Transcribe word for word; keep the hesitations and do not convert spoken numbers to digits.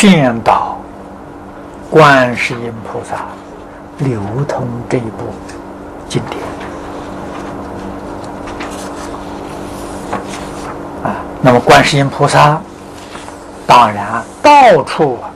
劝导观世音菩萨流通这一部经典啊。那么观世音菩萨当然到处啊